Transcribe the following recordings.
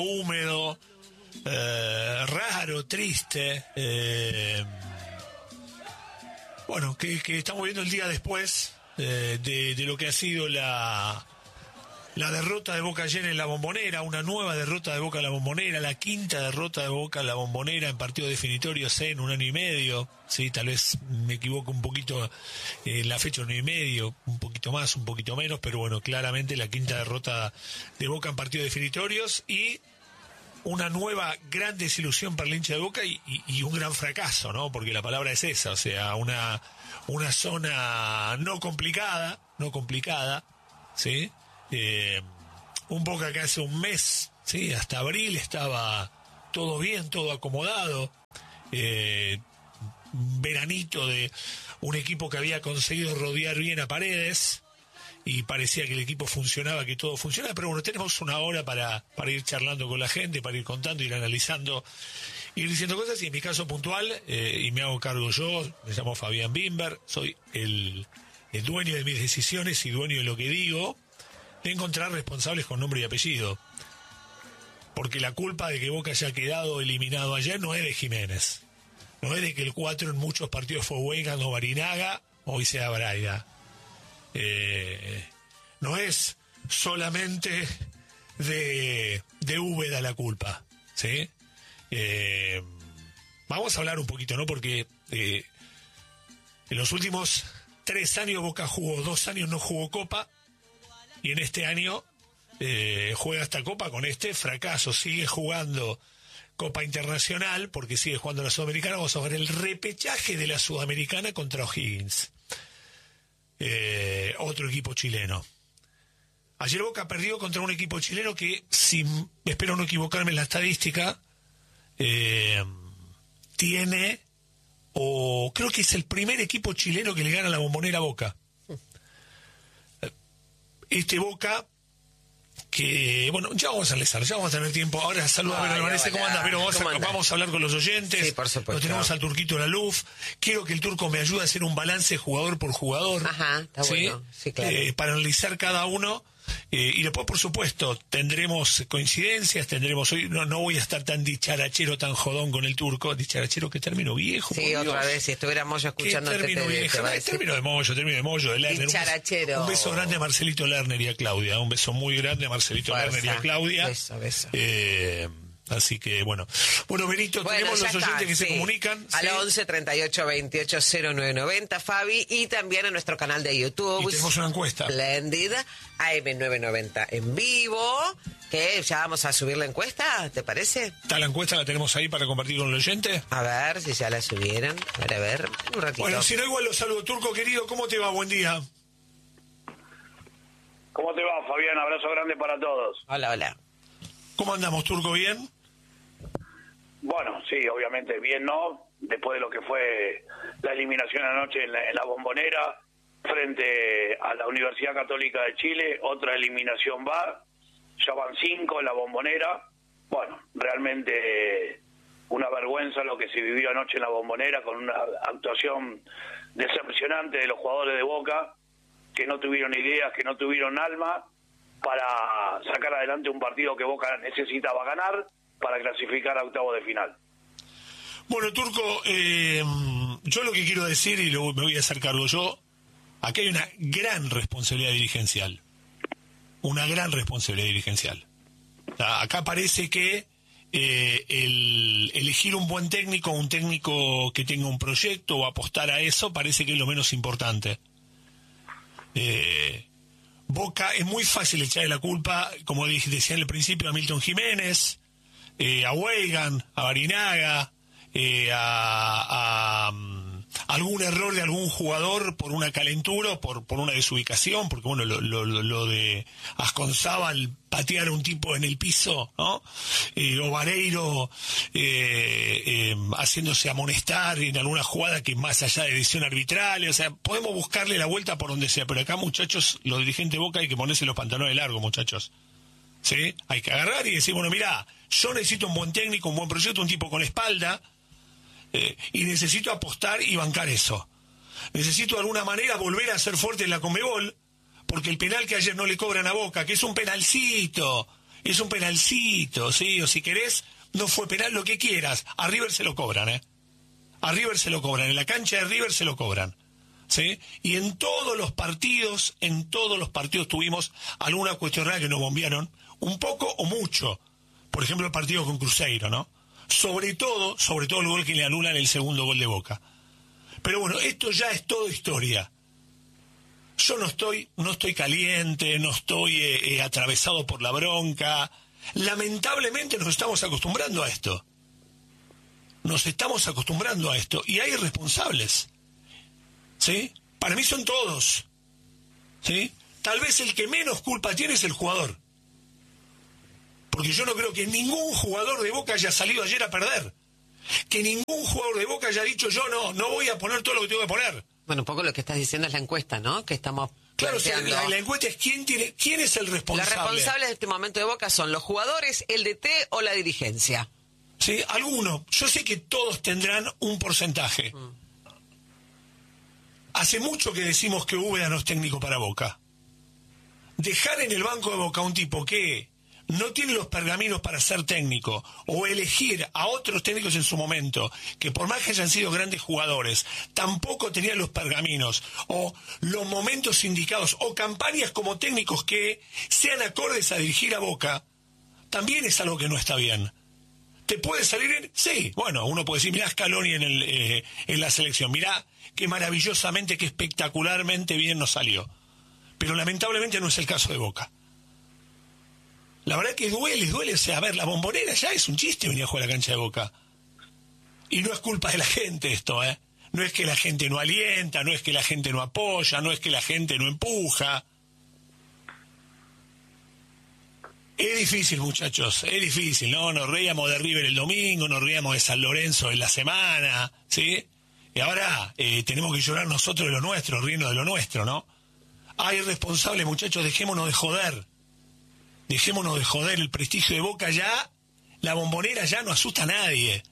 húmedo, raro, triste. Bueno, que estamos viendo el día después de lo que ha sido la derrota de Boca ayer en la Bombonera, una nueva derrota de Boca en la Bombonera, la quinta derrota de Boca en la Bombonera en partidos definitorios en 1 año y medio. Sí, tal vez me equivoco un poquito en la fecha, 1 año y medio, un poquito más, un poquito menos, pero bueno, claramente la quinta derrota de Boca en partidos definitorios y una nueva gran desilusión para el hincha de Boca y un gran fracaso, ¿no? Porque la palabra es esa, o sea, una zona no complicada, ¿sí? Un Boca que hace un mes, ¿sí? Hasta abril estaba todo bien, todo acomodado, veranito de un equipo que había conseguido rodear bien a Paredes y parecía que el equipo funcionaba, que todo funcionaba, pero bueno, tenemos una hora para ir charlando con la gente, para ir contando, ir analizando, ir diciendo cosas, y en mi caso puntual, y me hago cargo yo, me llamo Fabián Bimber, soy el dueño de mis decisiones y dueño de lo que digo, de encontrar responsables con nombre y apellido, porque la culpa de que Boca haya quedado eliminado ayer no es de Jiménez, no es de que el 4 en muchos partidos fue Weigand o Barinaga, hoy sea Braida. No es solamente de Úbeda la culpa, ¿sí? Vamos a hablar un poquito, ¿no? Porque en los últimos 3 años Boca jugó, 2 años no jugó Copa, y en este año juega esta Copa con este fracaso, sigue jugando Copa Internacional, porque sigue jugando la Sudamericana. Vamos a ver el repechaje de la Sudamericana contra O'Higgins. Otro equipo chileno. Ayer Boca perdió contra un equipo chileno que, espero no equivocarme en la estadística, tiene, o creo que es el primer equipo chileno que le gana la Bombonera a Boca. Este Boca que, bueno, ya vamos a analizar, ya vamos a tener tiempo. Ahora saluda a Vanessa, ¿cómo andas? Pero vamos a hablar con los oyentes. Sí, por supuesto. Lo tenemos al Turquito Laluf. Quiero que el Turco me ayude a hacer un balance jugador por jugador. Ajá, está ¿sí? bueno. Sí, claro. Para analizar cada uno. Y después, por supuesto, tendremos coincidencias, hoy no voy a estar tan dicharachero, tan jodón con el Turco. Dicharachero, qué término viejo. Sí, otra vez, si estuviéramos escuchando término viejo. Término de Mollo, de Lerner. Dicharachero. Un beso grande a Marcelito Lerner y a Claudia. Un beso muy grande a Marcelito Lerner y a Claudia. Beso. Así que, bueno, Benito, tenemos los oyentes que se comunican. Al 11 38 28 0990, Fabi, y también en nuestro canal de YouTube. Y tenemos una encuesta. Splendid, AM990 en vivo. ¿Qué? ¿Ya vamos a subir la encuesta? ¿Te parece? ¿Está la encuesta? ¿La tenemos ahí para compartir con el oyente? A ver si ya la subieron. A ver, un ratito. Bueno, si no, igual los saludo. Turco, querido, ¿cómo te va? Buen día. ¿Cómo te va, Fabián? Abrazo grande para todos. Hola. ¿Cómo andamos, Turco? ¿Bien? Bueno, sí, obviamente bien, ¿no? Después de lo que fue la eliminación anoche en la Bombonera frente a la Universidad Católica de Chile, otra eliminación va, ya van 5 en la Bombonera. Bueno, realmente una vergüenza lo que se vivió anoche en la Bombonera, con una actuación decepcionante de los jugadores de Boca, que no tuvieron ideas, que no tuvieron alma para sacar adelante un partido que Boca necesitaba ganar para clasificar a octavos de final. Bueno, Turco, yo lo que quiero decir, y luego me voy a hacer cargo yo, aquí hay una gran responsabilidad dirigencial. Una gran responsabilidad dirigencial. Acá parece que el elegir un buen técnico, un técnico que tenga un proyecto o apostar a eso, parece que es lo menos importante. Boca, es muy fácil echarle la culpa, como decía en el principio, a Milton Jiménez, a Weigand, a Barinaga, a algún error de algún jugador por una calentura, por una desubicación, porque bueno, lo de Asconzábal patear a un tipo en el piso, ¿no? O Vareiro haciéndose amonestar en alguna jugada que más allá de decisión arbitral, o sea, podemos buscarle la vuelta por donde sea, pero acá, muchachos, los dirigentes de Boca hay que ponerse los pantalones largos, muchachos. ¿Sí? Hay que agarrar y decir, bueno, mirá, yo necesito un buen técnico, un buen proyecto, un tipo con espalda, y necesito apostar y bancar eso. Necesito de alguna manera volver a ser fuerte en la Conmebol, porque el penal que ayer no le cobran a Boca, que es un penalcito, Es un penalcito, ¿sí? O si querés, no fue penal, lo que quieras. A River se lo cobran, ¿eh? A River se lo cobran. En la cancha de River se lo cobran, ¿sí? Y en todos los partidos tuvimos alguna cuestión rara que nos bombearon, un poco o mucho. Por ejemplo, el partido con Cruzeiro, ¿no? Sobre todo el gol que le anulan el segundo gol de Boca. Pero bueno, esto ya es todo historia. Yo no estoy caliente, no estoy atravesado por la bronca. Lamentablemente nos estamos acostumbrando a esto. Y hay responsables, ¿sí? Para mí son todos, ¿sí? Tal vez el que menos culpa tiene es el jugador. Porque yo no creo que ningún jugador de Boca haya salido ayer a perder. Que ningún jugador de Boca haya dicho yo no voy a poner todo lo que tengo que poner. Bueno, un poco lo que estás diciendo es la encuesta, ¿no? Que estamos Claro, planteando. la encuesta es quién es el responsable. Los responsables de este momento de Boca son los jugadores, el DT o la dirigencia. Sí, algunos. Yo sé que todos tendrán un porcentaje. Hace mucho que decimos que Úbeda no es técnico para Boca. Dejar en el banco de Boca a un tipo que no tiene los pergaminos para ser técnico, o elegir a otros técnicos en su momento, que por más que hayan sido grandes jugadores, tampoco tenían los pergaminos, o los momentos indicados, o campañas como técnicos que sean acordes a dirigir a Boca, también es algo que no está bien. ¿Te puede salir en? Sí, bueno, uno puede decir, mirá Scaloni en la selección, mirá qué maravillosamente, qué espectacularmente bien nos salió. Pero lamentablemente no es el caso de Boca. La verdad que duele, o sea, a ver, la Bombonera ya es un chiste venir a jugar a la cancha de Boca. Y no es culpa de la gente esto, ¿eh? No es que la gente no alienta, no es que la gente no apoya, no es que la gente no empuja. Es difícil, muchachos, es difícil, ¿no? Nos reíamos de River el domingo, nos reíamos de San Lorenzo en la semana, ¿sí? Y ahora tenemos que llorar nosotros de lo nuestro, riendo de lo nuestro, ¿no? Hay responsables, muchachos, dejémonos de joder. Dejémonos de joder, el prestigio de Boca ya, la Bombonera ya no asusta a nadie.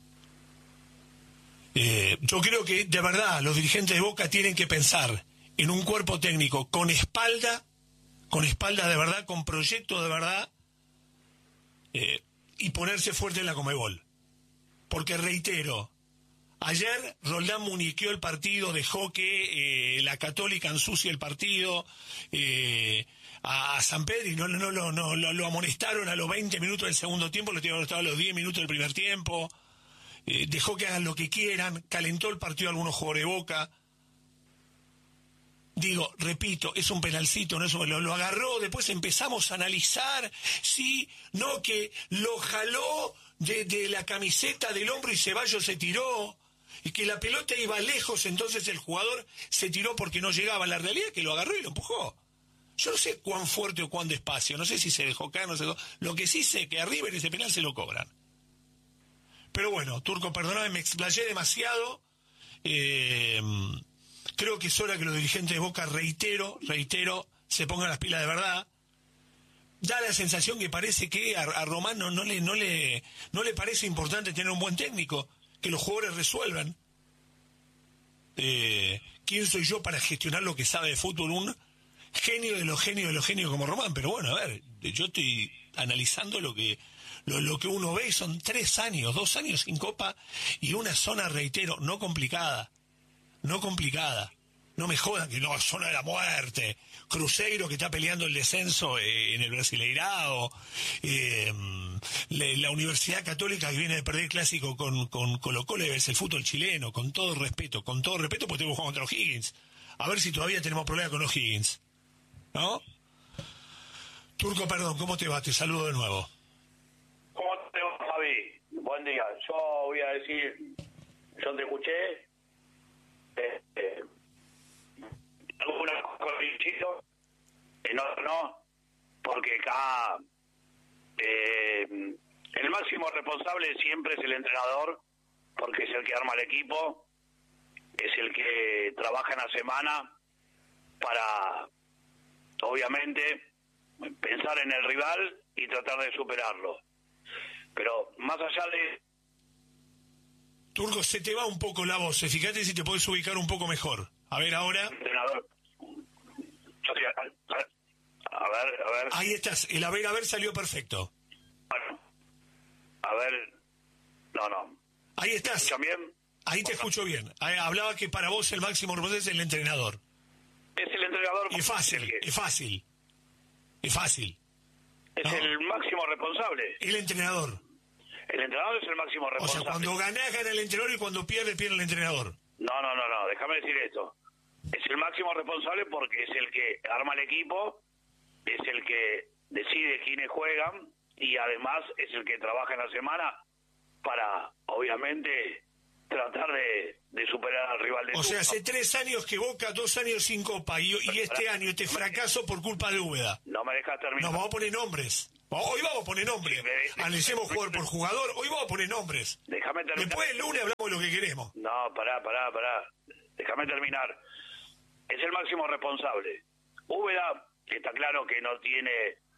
Yo creo que, de verdad, los dirigentes de Boca tienen que pensar en un cuerpo técnico con espalda de verdad, con proyecto de verdad, y ponerse fuerte en la Conmebol. Porque, reitero, ayer Roldán muniqueó el partido, dejó que la Católica ensucie el partido, a San Pedro y no lo amonestaron a los 20 minutos del segundo tiempo, lo tuvieron amonestado a los 10 minutos del primer tiempo, dejó que hagan lo que quieran, calentó el partido a algunos jugadores de Boca. Digo, repito, es un penalcito, no es lo agarró, después empezamos a analizar, sí, no, que lo jaló de la camiseta del hombro y Ceballos se tiró, y que la pelota iba lejos, entonces el jugador se tiró porque no llegaba. La realidad es que lo agarró y lo empujó. Yo no sé cuán fuerte o cuán despacio, no sé si se dejó caer, no sé. Lo que sí sé que a River ese penal se lo cobran. Pero bueno, Turco, perdóname, me explayé demasiado. Creo que es hora que los dirigentes de Boca, reitero, se pongan las pilas de verdad. Da la sensación que parece que a Román no le parece importante tener un buen técnico, que los jugadores resuelvan. ¿Quién soy yo para gestionar lo que sabe de fútbol un genio de los genios como Román? Pero bueno, a ver, yo estoy analizando lo que uno ve, son 2 años sin Copa, y una zona, reitero, no complicada. No me jodan que no, zona de la muerte. Cruzeiro, que está peleando el descenso en el Brasileirao. La Universidad Católica, que viene de perder el clásico con Colo-Colo, es el fútbol chileno, con todo respeto, porque tenemos jugado contra O'Higgins. A ver si todavía tenemos problemas con O'Higgins, ¿no? Turco, perdón, ¿cómo te va? Te saludo de nuevo. ¿Cómo te va, Javi? Buen día. Yo voy a decir, yo te escuché, algunas cosas coincido, no, porque acá el máximo responsable siempre es el entrenador, porque es el que arma el equipo, es el que trabaja en la semana para, obviamente, pensar en el rival y tratar de superarlo. Pero más allá de... Turco, se te va un poco la voz, fíjate si te puedes ubicar un poco mejor. A ver ahora. Entrenador. Yo estoy A ver. Ahí estás, el a ver salió perfecto. Bueno, a ver, no. Ahí estás. ¿Escuchan bien? Ahí te escucho bien. Hablaba que para vos el máximo responsable es el entrenador. Es el entrenador. Es fácil. Es ¿No? El máximo responsable. El entrenador. El entrenador es el máximo responsable. O sea, cuando ganás, gana el entrenador, y cuando pierde el entrenador. No, déjame decir esto. Es el máximo responsable porque es el que arma el equipo, es el que decide quiénes juegan y además es el que trabaja en la semana para, obviamente, tratar de superar al rival de turno. O sea, hace 3 años que Boca, 2 años sin Copa, y este año te fracaso por culpa de Úbeda. No me dejas terminar. No, vamos a poner nombres. Hoy vamos a poner nombres. Analicemos jugador por jugador. Hoy vamos a poner nombres. Déjame terminar. Después el lunes hablamos de lo que queremos. No, pará. Déjame terminar. Es el máximo responsable. Úbeda, está claro que no tiene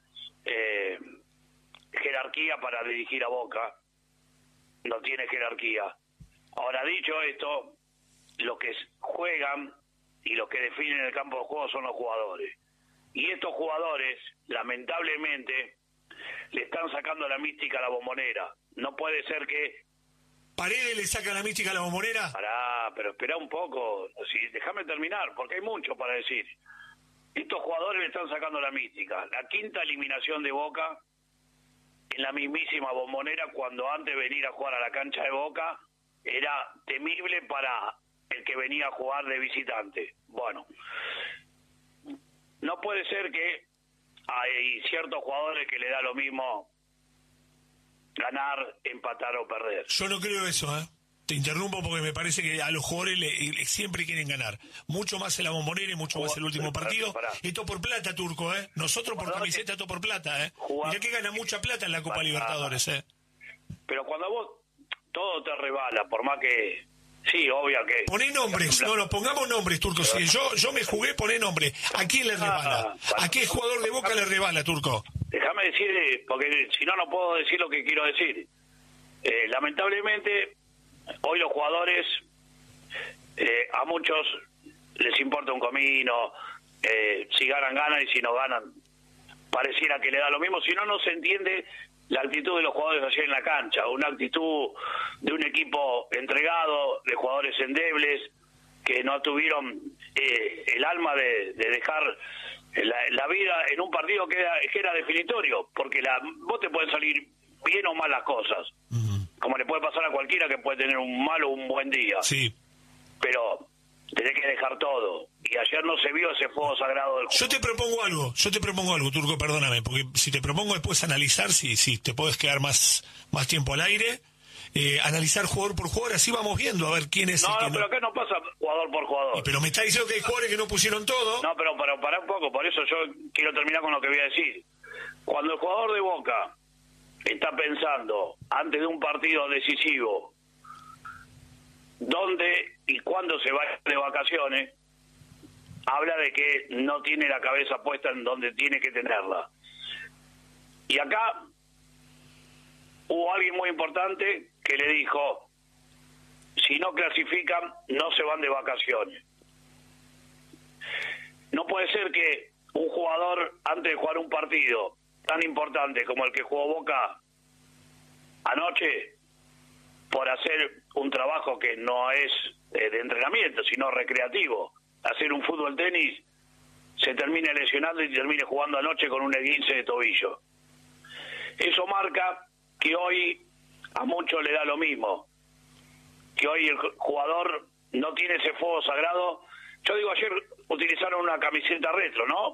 jerarquía para dirigir a Boca. No tiene jerarquía. Ahora, dicho esto, los que juegan y los que definen el campo de juego son los jugadores. Y estos jugadores, lamentablemente, le están sacando la mística a la Bombonera. No puede ser que... ¿Paredes le saca la mística a la Bombonera? Pará, pero espera un poco. Déjame terminar, porque hay mucho para decir. Estos jugadores le están sacando la mística. La 5ª eliminación de Boca en la mismísima Bombonera, cuando antes de venir a jugar a la cancha de Boca era temible para el que venía a jugar de visitante. Bueno, no puede ser que hay ciertos jugadores que le da lo mismo ganar, empatar o perder. Yo no creo eso, ¿eh? Te interrumpo porque me parece que a los jugadores siempre quieren ganar. Mucho más en la Bombonera y mucho más el último partido. Esto por plata, Turco, ¿eh? Nosotros por camiseta, esto por plata, ¿eh? Mirá que gana mucha plata en la Copa Libertadores, ¿eh? Pero cuando vos todo te rebala, por más que... Sí, obvio que... Poné nombres, pongamos nombres, Turco. Si yo me jugué, poné nombre. ¿A quién le rebala? ¿A qué jugador de Boca le rebala, Turco? Déjame decir, porque si no, no puedo decir lo que quiero decir. Lamentablemente, hoy los jugadores, a muchos les importa un comino, si ganan, ganan, y si no ganan, pareciera que le da lo mismo. Si no, no se entiende la actitud de los jugadores ayer en la cancha, una actitud de un equipo entregado, de jugadores endebles, que no tuvieron el alma de dejar la vida en un partido que era definitorio, porque vos te pueden salir bien o mal las cosas, como le puede pasar a cualquiera que puede tener un mal o un buen día. Sí. Pero tenés que dejar todo. Y ayer no se vio ese fuego sagrado del juego. Yo te propongo algo, Turco, perdóname, porque si te propongo después analizar, si te podés quedar más tiempo al aire, analizar jugador por jugador, así vamos viendo a ver quién es el que pero acá no pasa jugador por jugador. Pero me está diciendo que hay jugadores que no pusieron todo. No, pero pará un poco, por eso yo quiero terminar con lo que voy a decir. Cuando el jugador de Boca está pensando, antes de un partido decisivo, dónde y cuándo se va de vacaciones, habla de que no tiene la cabeza puesta en donde tiene que tenerla. Y acá hubo alguien muy importante que le dijo, si no clasifican, no se van de vacaciones. No puede ser que un jugador, antes de jugar un partido tan importante como el que jugó Boca anoche, por hacer un trabajo que no es de entrenamiento, sino recreativo, hacer un fútbol tenis, se termine lesionando y termine jugando anoche con un esguince de tobillo. Eso marca que hoy a muchos le da lo mismo, que hoy el jugador no tiene ese fuego sagrado. Yo digo, ayer utilizaron una camiseta retro, ¿no?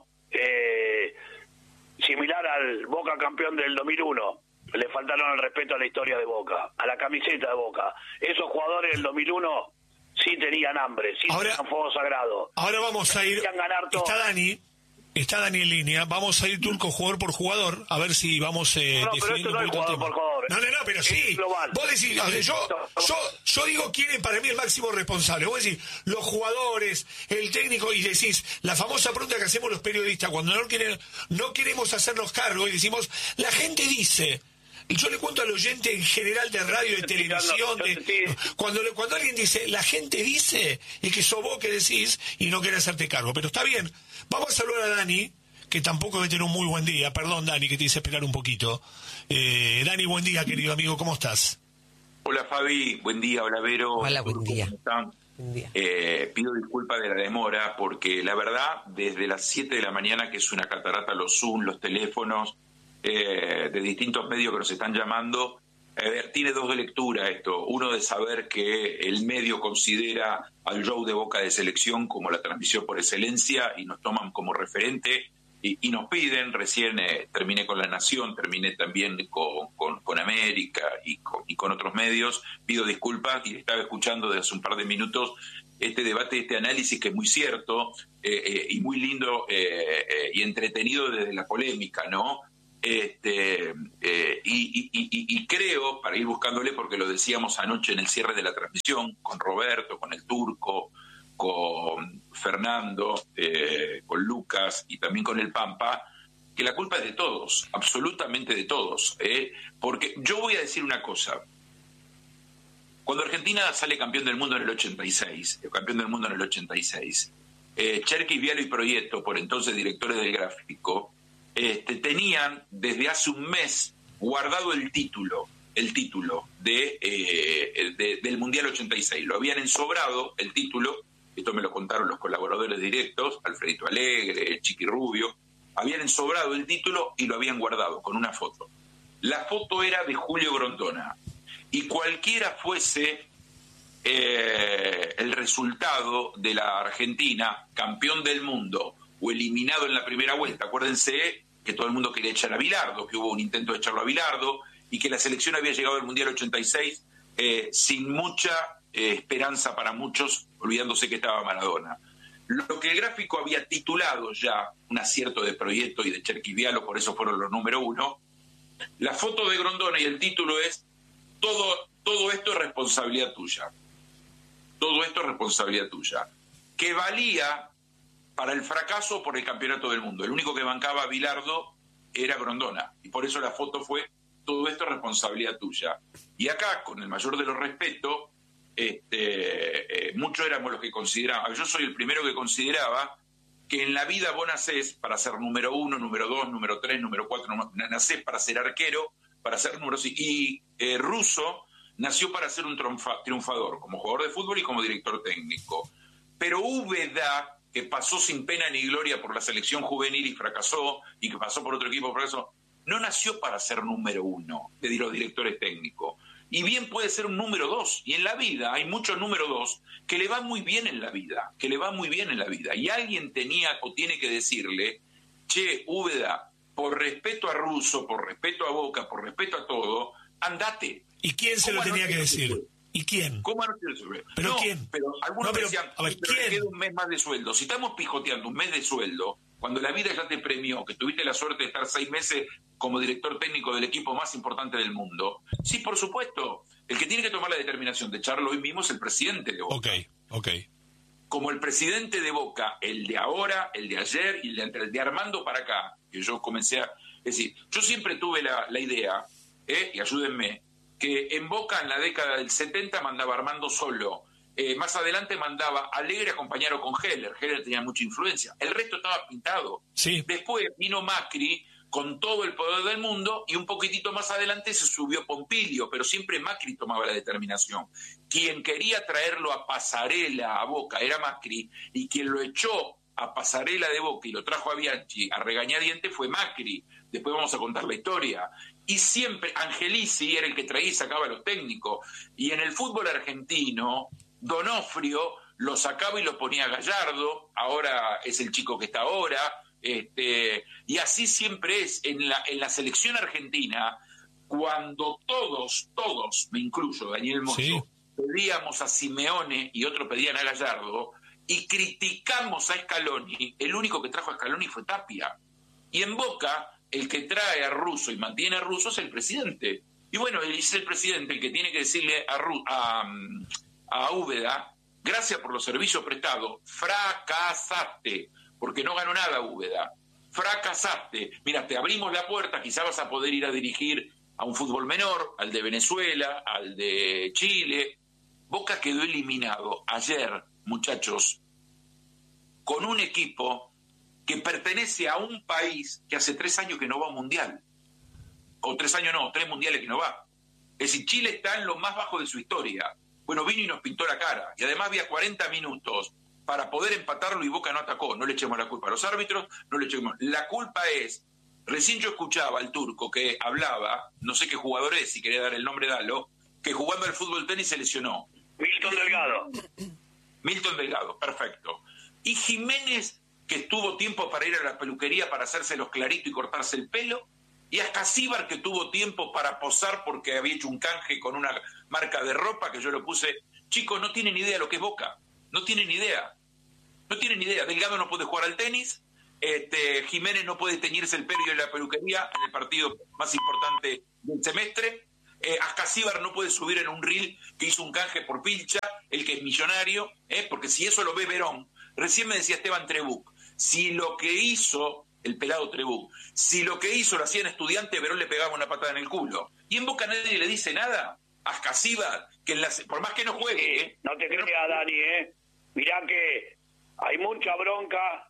Similar al Boca campeón del 2001. Le faltaron el respeto a la historia de Boca, a la camiseta de Boca. Esos jugadores del 2001 sí tenían hambre, sí tenían fuego sagrado. Ahora vamos a ir... Está Dani en línea. Vamos a ir, Turco, jugador por jugador, a ver si vamos definiendo un poquito el tema. No, pero sí. Vos decís, yo digo quién es para mí el máximo responsable. Vos decís, los jugadores, el técnico, y decís, la famosa pregunta que hacemos los periodistas, cuando no queremos hacernos cargo y decimos, la gente dice... Y yo le cuento al oyente en general de radio, de televisión, cuando alguien dice, la gente dice, es que sos vos que decís y no querés hacerte cargo. Pero está bien, vamos a saludar a Dani, que tampoco debe tener un muy buen día. Perdón, Dani, que te hice esperar un poquito. Dani, buen día, querido amigo, ¿cómo estás? Hola Fabi, buen día, hola Vero. Hola, buen día. ¿Cómo están? Buen día. Pido disculpas de la demora porque la verdad, desde las 7 de la mañana, que es una catarata, los Zoom, los teléfonos, de distintos medios que nos están llamando, tiene dos de lectura esto. Uno de saber que el medio considera al show de Boca de Selección como la transmisión por excelencia y nos toman como referente y nos piden, recién terminé con La Nación, terminé también con América y con otros medios, pido disculpas y estaba escuchando desde hace un par de minutos este debate, este análisis que es muy cierto y muy lindo y entretenido desde la polémica, ¿no? Y creo, para ir buscándole, porque lo decíamos anoche en el cierre de la transmisión, con Roberto, con el Turco, con Fernando, con Lucas y también con el Pampa, que la culpa es de todos, absolutamente de todos, porque yo voy a decir una cosa. Cuando Argentina sale campeón del mundo en el 86, Cherkis, Viale y Proyecto, por entonces directores del Gráfico, tenían desde hace un mes guardado el título del Mundial 86. Lo habían ensobrado, el título, esto me lo contaron los colaboradores directos, Alfredito Alegre, Chiqui Rubio, habían ensobrado el título y lo habían guardado con una foto. La foto era de Julio Grondona, y cualquiera fuese el resultado de la Argentina, campeón del mundo o eliminado en la primera vuelta, acuérdense que todo el mundo quería echar a Bilardo, que hubo un intento de echarlo a Bilardo, y que la selección había llegado al Mundial 86 sin mucha esperanza para muchos, olvidándose que estaba Maradona. Lo que el Gráfico había titulado ya un acierto de Proyecto y de Cherkis Viale, por eso fueron los número uno, la foto de Grondona y el título es todo esto es responsabilidad tuya. Todo esto es responsabilidad tuya. Que valía para el fracaso por el campeonato del mundo. El único que bancaba a Bilardo era Grondona. Y por eso la foto fue, todo esto es responsabilidad tuya. Y acá, con el mayor de los respetos, muchos éramos los que consideraban, yo soy el primero que consideraba que en la vida vos nacés para ser número 1, número 2, número 3, número 4, nacés para ser arquero, para ser número 5. Y Russo nació para ser un triunfador, como jugador de fútbol y como director técnico. Pero Úbeda, que pasó sin pena ni gloria por la selección juvenil y fracasó, y que pasó por otro equipo y fracasó, no nació para ser número 1 de los directores técnicos. Y bien puede ser un número 2. Y en la vida hay muchos número 2 que le van muy bien en la vida, Y alguien tenía o tiene que decirle, che, Úbeda, por respeto a Russo, por respeto a Boca, por respeto a todo, andate. ¿Y quién se lo tenía que decir? ¿Y quién? ¿Cómo no te resuelve? ¿Pero no, quién? Pero algunos decían, a ver, pero ¿quién? me queda un mes más de sueldo. Si estamos pijoteando un mes de sueldo, cuando la vida ya te premió, que tuviste la suerte de estar 6 meses como director técnico del equipo más importante del mundo, sí, por supuesto, el que tiene que tomar la determinación de echarlo hoy mismo es el presidente de Boca. Ok. Como el presidente de Boca, el de ahora, el de ayer y el de Armando para acá, que yo comencé a... Es decir, yo siempre tuve la idea, y ayúdenme, que en Boca en la década del 70 mandaba Armando solo, más adelante mandaba Alegre acompañado con Heller tenía mucha influencia, el resto estaba pintado. Sí. Después vino Macri con todo el poder del mundo y un poquitito más adelante se subió Pompilio, pero siempre Macri tomaba la determinación. Quien quería traerlo a Pasarela a Boca era Macri, y quien lo echó a Pasarela de Boca y lo trajo a Bianchi a regañadientes fue Macri. Después vamos a contar la historia. Y siempre Angelici era el que traía y sacaba a los técnicos. Y en el fútbol argentino, Donofrio lo sacaba y lo ponía a Gallardo, ahora es el chico que está ahora, y así siempre es. En la selección argentina, cuando todos, me incluyo, Daniel Mozo, sí, pedíamos a Simeone y otros pedían a Gallardo, y criticamos a Scaloni, el único que trajo a Scaloni fue Tapia. Y en Boca, el que trae a Russo y mantiene a Russo es el presidente. Y bueno, él es el presidente el que tiene que decirle a Úbeda, gracias por los servicios prestados, fracasaste, porque no ganó nada Úbeda, fracasaste. Mira, te abrimos la puerta, quizás vas a poder ir a dirigir a un fútbol menor, al de Venezuela, al de Chile. Boca quedó eliminado ayer, muchachos, con un equipo que pertenece a un país que hace 3 años que no va a un mundial. O 3 años no, 3 mundiales que no va. Es decir, Chile está en lo más bajo de su historia. Bueno, vino y nos pintó la cara. Y además había 40 minutos para poder empatarlo y Boca no atacó. No le echemos la culpa a los árbitros, no le echemos. La culpa es, recién yo escuchaba al turco que hablaba, no sé qué jugador es, si quería dar el nombre, dalo, que jugando al fútbol tenis se lesionó. Milton Delgado. Milton Delgado, perfecto. Y Jiménez, que estuvo tiempo para ir a la peluquería para hacérselos clarito y cortarse el pelo, y hasta Casíbar, que tuvo tiempo para posar porque había hecho un canje con una marca de ropa que yo lo puse. Chicos, no tienen idea lo que es Boca. No tienen idea. No tienen idea. Delgado no puede jugar al tenis. Jiménez no puede teñirse el pelo y en la peluquería en el partido más importante del semestre. Ascasíbar no puede subir en un reel que hizo un canje por Pilcha, el que es millonario, porque si eso lo ve Verón. Recién me decía Esteban Trebuch, si lo que hizo el pelado Trebuch, si lo que hizo lo hacía en Estudiante, Verón le pegaba una patada en el culo. Y en Boca nadie le dice nada. Ascasíbar, que por más que no juegue... No te creas, Dani, Mirá que hay mucha bronca,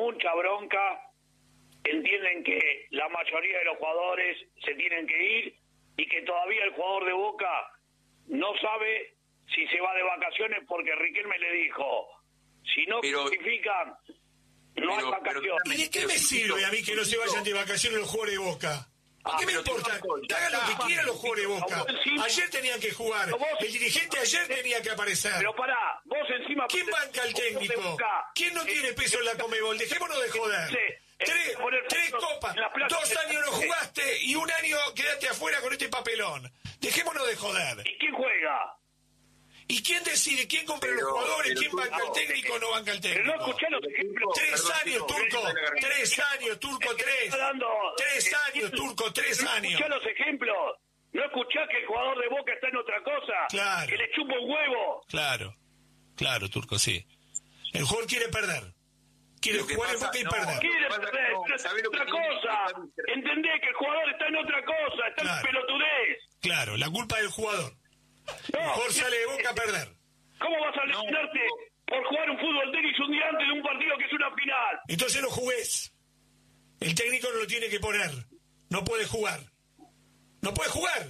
entienden que la mayoría de los jugadores se tienen que ir y que todavía el jugador de Boca no sabe si se va de vacaciones porque Riquelme le dijo, si no clasifican, no hay vacaciones. ¿Y de qué me sirve a mí que no se vayan de vacaciones los jugadores de Boca? ¿A qué me importa? Que hagan lo que quieran los jugadores de Boca. Ayer tenían que jugar. El dirigente ayer tenía que aparecer. Pero pará, vos encima... ¿Quién banca al técnico? ¿Quién no tiene peso en la Conmebol? Dejémonos de joder. Tres copas, 2 años no jugaste y 1 año quedaste afuera con este papelón. Dejémonos de joder. ¿Y quién juega? ¿Y quién decide? ¿Quién compra los jugadores? ¿Quién banca al técnico o no banca al técnico? Pero no escuché los ejemplos. 3 años, Turco. 3 años, Turco, 3. 3 años, Turco, 3 años. ¿No escuchá los ejemplos? ¿No escuchás que el jugador de Boca está en otra cosa? Claro. Que le chupa un huevo. Claro, Turco, sí. El jugador quiere perder. Quiere jugar en Boca y perder. Quiere perder, está en otra cosa. Entendés que el jugador está en otra cosa, está en pelotudez. Claro, la culpa del jugador. El jugador sale de Boca a perder. ¿Cómo vas a lesionarte por jugar un fútbol tenis un día antes de un partido que es una final? Entonces no jugués. El técnico no lo tiene que poner. No puede jugar. No puede jugar.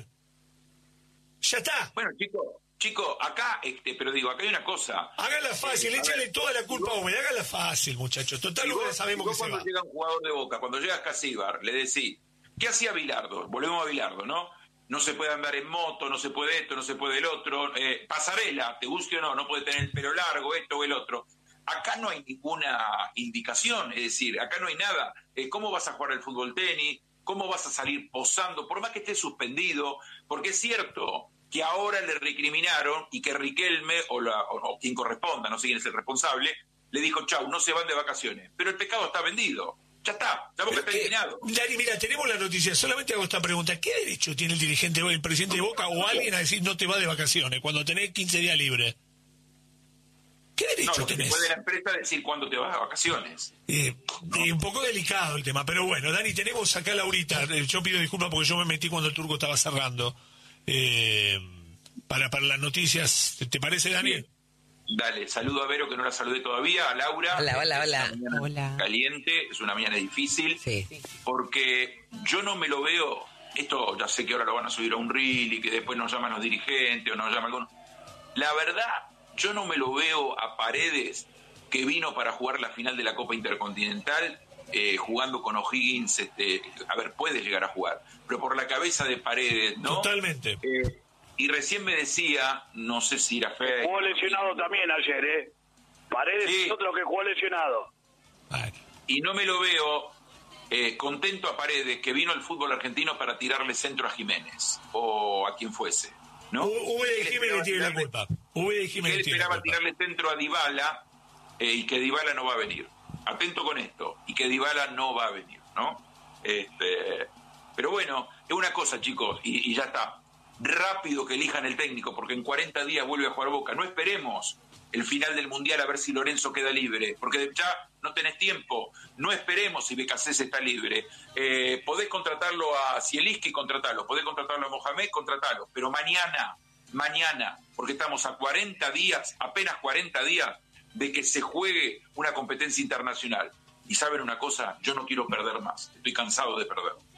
Ya está. Bueno, chicos, acá, pero digo, acá hay una cosa. Hágala fácil, échale toda la culpa a Gómez. Hágala fácil, muchachos. Total, sabemos que se va. Cuando llega un jugador de Boca, cuando llega Casíbar, le decís, ¿qué hacía Bilardo? Volvemos a Bilardo, ¿no? No se puede andar en moto, no se puede esto, no se puede el otro. Pasarela, te guste o no, no puede tener el pelo largo, esto o el otro. Acá no hay ninguna indicación, es decir, acá no hay nada. ¿Cómo vas a jugar al fútbol tenis? ¿Cómo vas a salir posando? Por más que esté suspendido, porque es cierto que ahora le recriminaron y que Riquelme, o quien corresponda, no sé quién es el responsable, le dijo, chau, no se van de vacaciones. Pero el pescado está vendido. Ya está, la Boca está eliminado. Dani, mira, tenemos la noticia, solamente hago esta pregunta. ¿Qué derecho tiene el dirigente hoy, el presidente de Boca o alguien a decir no te vas de vacaciones cuando tenés 15 días libres? ¿Qué derecho tenés? Puede la empresa decir cuándo te vas de vacaciones. Un poco delicado el tema, pero bueno, Dani, tenemos acá a Laurita. Yo pido disculpas porque yo me metí cuando el Turco estaba cerrando. Para las noticias, ¿te parece, Daniel? Dale, saludo a Vero, que no la saludé todavía, a Laura. Hola. Caliente, es una mañana difícil, porque yo no me lo veo, esto ya sé que ahora lo van a subir a un reel y que después nos llaman los dirigentes o nos llaman algunos. La verdad, yo no me lo veo a Paredes, que vino para jugar la final de la Copa Intercontinental, jugando con O'Higgins, a ver, puede llegar a jugar, pero por la cabeza de Paredes, ¿no? Totalmente. Y recién me decía, no sé si era fe. Jugó lesionado también ayer, Paredes es otro que jugó lesionado. Y no me lo veo contento a Paredes, que vino al fútbol argentino para tirarle centro a Jiménez, o a quien fuese, ¿no? de Jiménez tiene la culpa. Él esperaba tirarle centro a Dybala, y que Dybala no va a venir. Atento con esto, y que Dybala no va a venir, ¿no? Pero bueno, es una cosa, chicos, y ya está. Rápido que elijan el técnico, porque en 40 días vuelve a jugar Boca. No esperemos el final del Mundial a ver si Lorenzo queda libre, porque ya no tenés tiempo. No esperemos si Becasés está libre. Podés contratarlo a Zielinski, contratarlo. Podés contratarlo a Mohamed, contratarlo. Pero mañana, porque estamos a 40 días, apenas 40 días, de que se juegue una competencia internacional. Y saben una cosa, yo no quiero perder más, estoy cansado de perder.